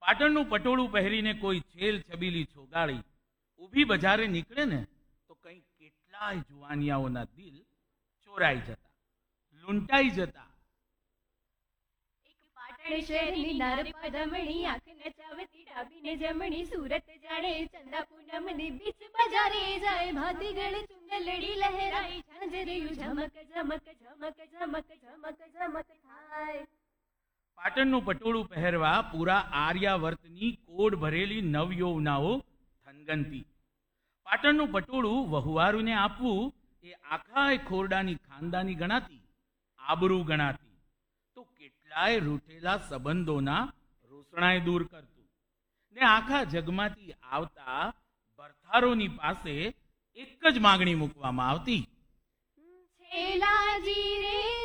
પાટણનું પટોળું પહેરીને કોઈ છેલ છબીલી છોગાળી ઊભી બજારે નીકળે ને તો કંઈ કેટલાય જુવાનિયાઓના દિલ ચોરાઈ જતા, લૂંટાઈ જતા. પાટણ શહેરની નારપા રમણી આંખ નચાવતી ડાબીને જમણી સુરત જાણે ચંદા પૂનમની બીચ બજારે જાય ભાતી ગળે ચુંદલડી લહેરાઈ ઝાંઝરિયું ઝમક ઝમક ઝમક ઝમક ઝમક ઝમક થાય. પાટણનું પટોળું પહેરવા પૂરા આર્યાવર્તની કોડ ભરેલી નવયૌવનાઓ થનગનતી. પાટણનું પટોળું વહુવારુને આપવું એ આખાય ખોરડાની ખાનદાની ગણાતી, આબરૂ ગણાતી. તો કેટલાય રૂઠેલા સંબંધોના રોષણાય દૂર કરતું ને આખા જગમાંથી આવતા ભરથારોની પાસે એક જ માગણી મૂકવામાં આવતી, છેલાજી રે